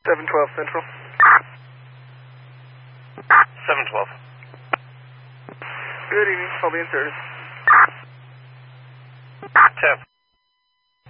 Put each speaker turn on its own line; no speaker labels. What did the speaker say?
712 Central.
712.
Good evening. I'll be in service.
10.